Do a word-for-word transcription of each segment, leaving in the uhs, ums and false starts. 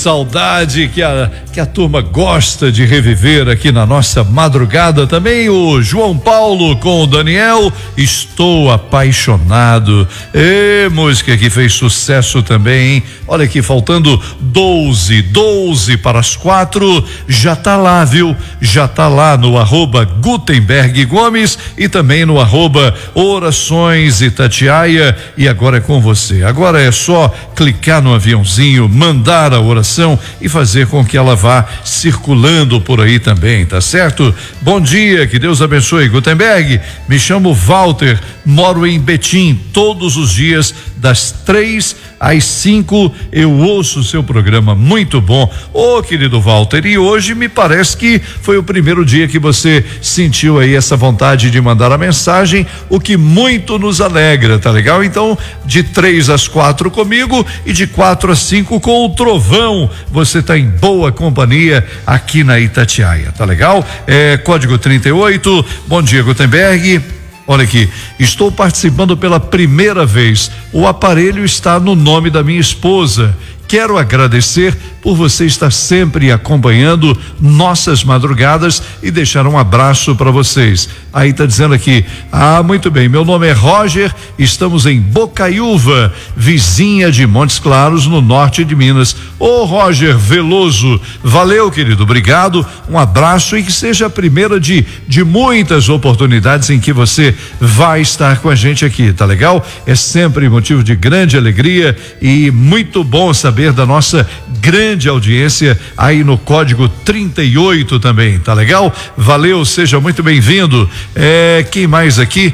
Saudade que a, que a turma gosta de reviver aqui na nossa madrugada. Também o João Paulo com o Daniel, Estou Apaixonado. E música que fez sucesso também, hein? Olha aqui, faltando doze, doze para as quatro, já tá lá, viu? Já tá lá no arroba Gutenberg Gomes e também no arroba Orações Itatiaia. E agora é com você. Agora é só clicar no aviãozinho, mandar a oração e fazer com que ela vá circulando por aí também, tá certo? Bom dia, que Deus abençoe. Gutenberg, me chamo Walter, moro em Betim. Todos os dias das três às cinco eu ouço o seu programa, muito bom. Ô, querido Walter, e hoje me parece que foi o primeiro dia que você sentiu aí essa vontade de mandar a mensagem, o que muito nos alegra, tá legal? Então, de três às quatro comigo e de quatro às cinco com o Trovão, você tá em boa companhia aqui na Itatiaia, tá legal? É, código trinta e oito, bom dia, Gutenberg. Olha aqui, estou participando pela primeira vez. O aparelho está no nome da minha esposa. Quero agradecer por você estar sempre acompanhando nossas madrugadas e deixar um abraço para vocês. Aí tá dizendo aqui, ah, muito bem, meu nome é Roger, estamos em Bocaiúva, vizinha de Montes Claros, no norte de Minas. Ô, Roger Veloso, valeu, querido, obrigado, um abraço e que seja a primeira de, de muitas oportunidades em que você vai estar com a gente aqui, tá legal? É sempre motivo de grande alegria e muito bom saber da nossa grande audiência aí no código trinta e oito também, tá legal? Valeu, seja muito bem-vindo. É, quem mais aqui?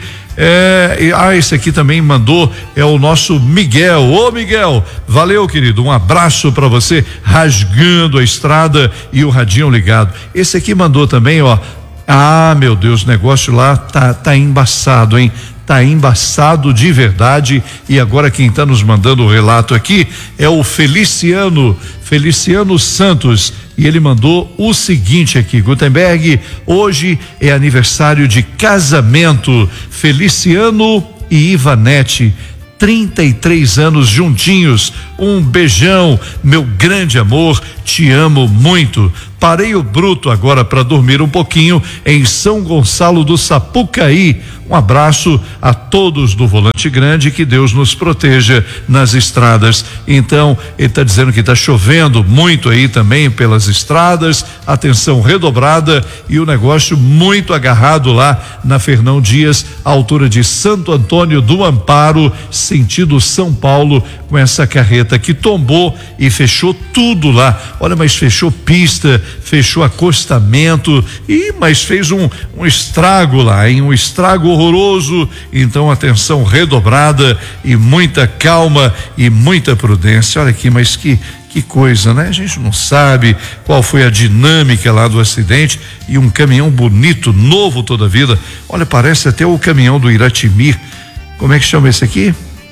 É, ah, esse aqui também mandou, é o nosso Miguel. Ô, Miguel, valeu, querido, um abraço para você, rasgando a estrada e o radinho ligado. Esse aqui mandou também, ó. Ah, meu Deus, o negócio lá tá, tá embaçado, hein? Tá embaçado de verdade. E agora quem está nos mandando o relato aqui é o Feliciano, Feliciano Santos, e ele mandou o seguinte aqui: Gutenberg, hoje é aniversário de casamento, Feliciano e Ivanete, trinta e três anos juntinhos, um beijão, meu grande amor, te amo muito. Parei o bruto agora para dormir um pouquinho em São Gonçalo do Sapucaí. Um abraço a todos do Volante Grande, que Deus nos proteja nas estradas. Então, ele está dizendo que está chovendo muito aí também pelas estradas, atenção redobrada e o negócio muito agarrado lá na Fernão Dias, à altura de Santo Antônio do Amparo, sentido São Paulo, com essa carreta que tombou e fechou tudo lá. Olha, mas fechou pista, fechou acostamento e mas fez um, um estrago lá, hein? Um estrago horroroso. Então, atenção redobrada e muita calma e muita prudência. Olha aqui, mas que que coisa, né? A gente não sabe qual foi a dinâmica lá do acidente. E um caminhão bonito, novo toda a vida. Olha, parece até o caminhão do Iratimir. Como é que chama esse aqui?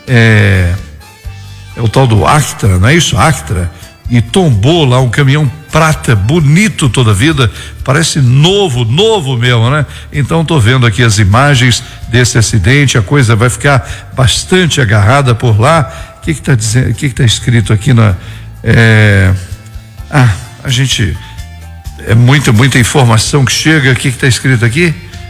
É é o tal do Actra, não é isso? Actra. E tombou lá um caminhão prata, bonito toda a vida, parece novo, novo mesmo, né? Então tô vendo aqui as imagens desse acidente, a coisa vai ficar bastante agarrada por lá. O que que tá dizendo, o que que tá escrito aqui na, é, ah, a gente, é muita, muita informação que chega. O que que tá escrito aqui?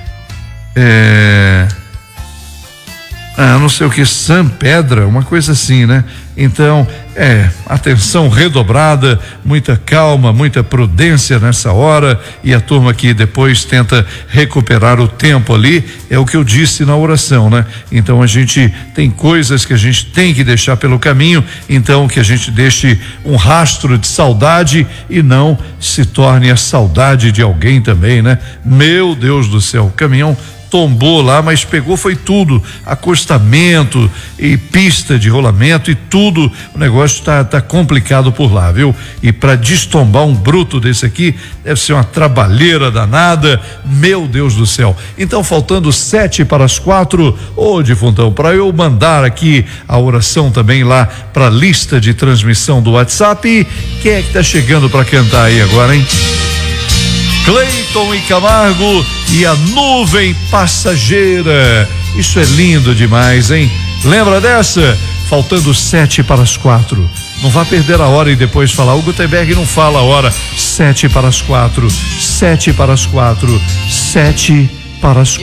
É, ah, não sei o que, San Pedra, uma coisa assim, né? Então, é, atenção redobrada, muita calma, muita prudência nessa hora, e a turma que depois tenta recuperar o tempo ali, é o que eu disse na oração, né? Então a gente tem coisas que a gente tem que deixar pelo caminho, então que a gente deixe um rastro de saudade e não se torne a saudade de alguém também, né? Meu Deus do céu, o caminhão tombou lá, mas pegou foi tudo, acostamento e pista de rolamento e tudo. O negócio tá, tá complicado por lá, viu? E para destombar um bruto desse aqui deve ser uma trabalheira danada, meu Deus do céu. Então, faltando sete para as quatro, ô defuntão, para eu mandar aqui a oração também lá para a lista de transmissão do WhatsApp. Quem é que tá chegando para cantar aí agora, hein? Cleiton e Camargo e a Nuvem Passageira. Isso é lindo demais, hein? Lembra dessa? Faltando sete para as quatro. Não vá perder a hora e depois falar, o Gutenberg não fala a hora. Sete para as quatro, sete para as quatro, sete para as quatro.